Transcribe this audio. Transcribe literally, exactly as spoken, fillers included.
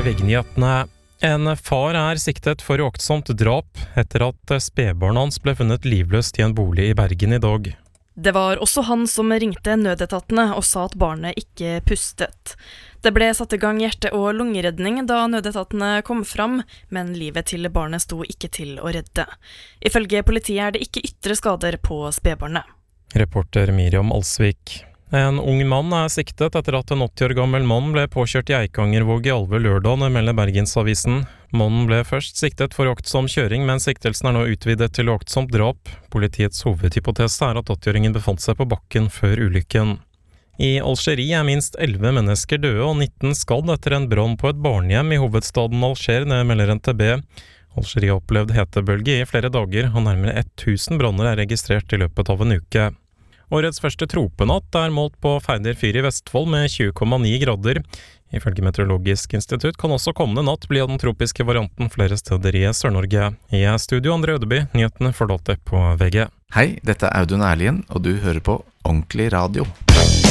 er VG-nyhetene. En far er siktet for uaktsomt drap etter at spedbarnet hans ble funnet livløst i en bolig i Bergen i dag. Det var også han som ringte nødetatene og sa at barnet ikke pustet. Det ble satt i gang hjerte- og lungeredning da nødetatene kom fram, men livet til barnet sto ikke til å redde. Ifølge politiet er det ikke ytre skader på spedbarnet. Reporter Miriam Alsvik. En ung mann er siktet etter at en åtti år gammel mann ble påkjørt i Eikangervåg i Alve lørdag, melder Bergensavisen. Mannen ble først siktet for uaktsom kjøring, men siktelsen er nå utvidet til uaktsomt drap. Politiets hovedhypotese er at åtti-åringen befant seg på bakken før ulykken. I Algerie er minst elleve mennesker døde og nitten skadd etter en brann på et barnehjem i hovedstaden Alger, melder N T B. Algerie har opplevd hetebølge i flere dager, og nærmere tusen branner er registrert i løpet av en uke. Årets første tropenatt er målt på Færder fyr i Vestfold med tjue komma ni grader. Ifølge Meteorologisk institutt kan også kommende natt bli av den tropiske varianten flere steder i Sør-Norge. I studio Andre Ødeby, nyhetene får dere på V G. Hei, dette er Audun Erlien, og du hører på Ordentlig Radio.